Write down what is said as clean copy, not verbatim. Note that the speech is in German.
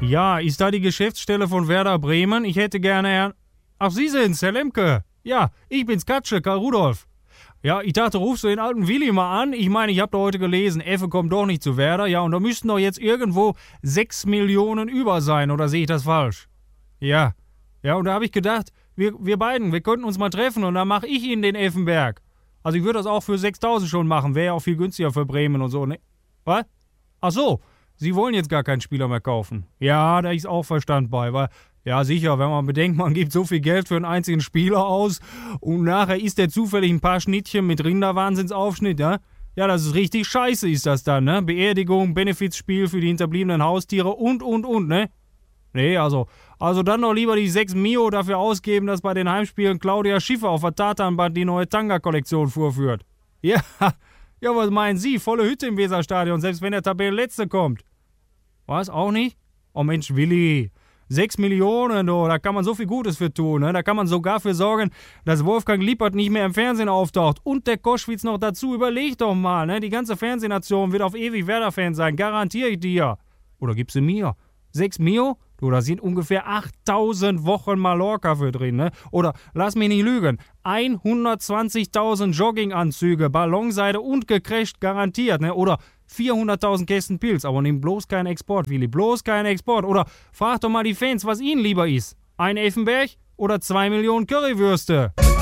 Ja, ist da die Geschäftsstelle von Werder Bremen? Ich hätte gerne Herrn... Ach, Sie sind's, Herr Lemke. Ja, ich bin's, Katsche, Karl Rudolf. Ja, ich dachte, rufst du den alten Willi mal an? Ich meine, ich hab doch heute gelesen, Effe kommt doch nicht zu Werder. Ja, und da müssten doch jetzt irgendwo 6 Millionen über sein, oder sehe ich das falsch? Ja. Ja, und da habe ich gedacht, wir beiden, wir könnten uns mal treffen und dann mache ich Ihnen den Effenberg. Also ich würde das auch für 6.000 schon machen, wäre ja auch viel günstiger für Bremen und so, ne? Was? Ach so, Sie wollen jetzt gar keinen Spieler mehr kaufen. Ja, da ist auch Verstand bei, weil, ja sicher, wenn man bedenkt, man gibt so viel Geld für einen einzigen Spieler aus und nachher isst der zufällig ein paar Schnittchen mit Rinderwahnsinnsaufschnitt, ja? Ja, das ist richtig scheiße ist das dann, ne? Beerdigung, Benefizspiel für die hinterbliebenen Haustiere und, ne? Nee, also dann doch lieber die 6 Mio dafür ausgeben, dass bei den Heimspielen Claudia Schiffer auf der Tatanband die neue Tanga-Kollektion vorführt. Ja, was meinen Sie? Volle Hütte im Weserstadion, selbst wenn der Tabellenletzte kommt. Was, auch nicht? Oh Mensch, Willi, 6 Millionen, du, da kann man so viel Gutes für tun, ne? Da kann man sogar für sorgen, dass Wolfgang Lippert nicht mehr im Fernsehen auftaucht. Und der Koschwitz noch dazu, überleg doch mal, ne? Die ganze Fernsehnation wird auf ewig Werder-Fan sein, garantiere ich dir. Oder gibst du mir? 6 Mio? Du, da sind ungefähr 8.000 Wochen Mallorca für drin, ne? Oder, lass mich nicht lügen, 120.000 Jogginganzüge, Ballonseide und gecrasht garantiert, ne? Oder 400.000 Kästen Pilz, aber nimm bloß keinen Export, Willi, bloß keinen Export. Oder frag doch mal die Fans, was ihnen lieber ist. Ein Effenberg oder 2 Millionen Currywürste?